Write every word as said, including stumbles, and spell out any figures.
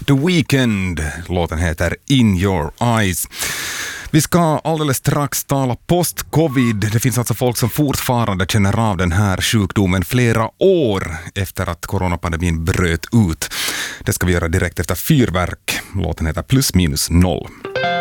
The Weeknd. Låten heter In Your Eyes. Vi ska alldeles strax tala post-covid. Det finns alltså folk som fortfarande känner av den här sjukdomen flera år efter att coronapandemin bröt ut. Det ska vi göra direkt efter fyrverk. Låten heter Plus minus noll.